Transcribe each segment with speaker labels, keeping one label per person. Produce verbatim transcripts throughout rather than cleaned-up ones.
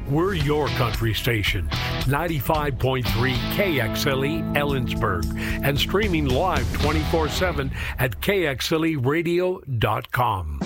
Speaker 1: We're your country station, ninety-five point three K X L E Ellensburg, and streaming live twenty-four seven at K X L E radio dot com.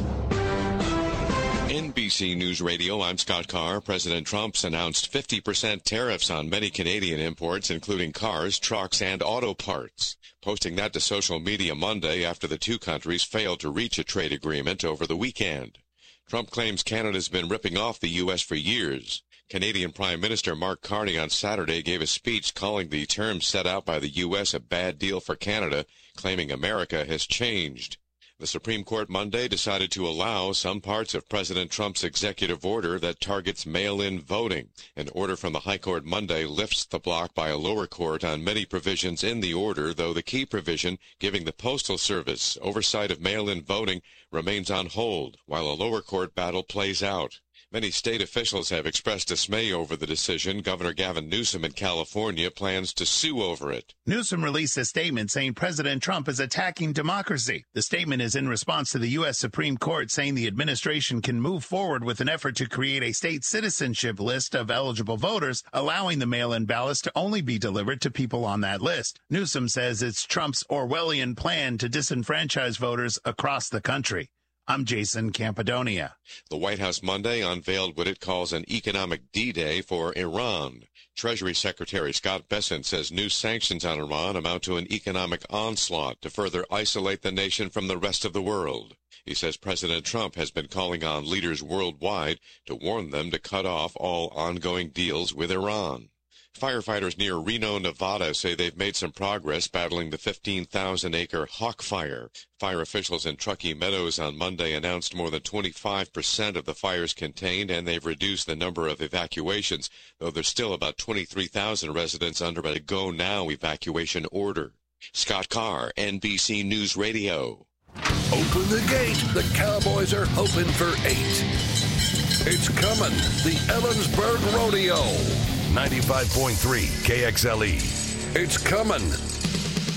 Speaker 2: N B C News Radio, I'm Scott Carr. President Trump's announced fifty percent tariffs on many Canadian imports, including cars, trucks, and auto parts. Posting that to social media Monday after the two countries failed to reach a trade agreement over the weekend. Trump claims Canada's been ripping off the U S for years. Canadian Prime Minister Mark Carney on Saturday gave a speech calling the terms set out by the U S a bad deal for Canada, claiming America has changed. The Supreme Court Monday decided to allow some parts of President Trump's executive order that targets mail-in voting. An order from the High Court Monday lifts the block by a lower court on many provisions in the order, though the key provision giving the Postal Service oversight of mail-in voting remains on hold while a lower court battle plays out. Many state officials have expressed dismay over the decision. Governor Gavin Newsom in California plans to sue over it.
Speaker 3: Newsom released a statement saying President Trump is attacking democracy. The statement is in response to the U S Supreme Court saying the administration can move forward with an effort to create a state citizenship list of eligible voters, allowing the mail-in ballots to only be delivered to people on that list. Newsom says it's Trump's Orwellian plan to disenfranchise voters across the country. I'm Jason Campidonia.
Speaker 2: The White House Monday unveiled what it calls an economic D-Day for Iran. Treasury Secretary Scott Bessent says new sanctions on Iran amount to an economic onslaught to further isolate the nation from the rest of the world. He says President Trump has been calling on leaders worldwide to warn them to cut off all ongoing deals with Iran. Firefighters near Reno, Nevada say they've made some progress battling the fifteen thousand acre Hawk Fire. Fire officials in Truckee Meadows on Monday announced more than twenty-five percent of the fires contained, and they've reduced the number of evacuations, though there's still about twenty-three thousand residents under a go-now evacuation order. Scott Carr, N B C News Radio.
Speaker 4: Open the gate. The Cowboys are hoping for eight. It's coming. The Ellensburg Rodeo. ninety-five point three K X L E. It's coming.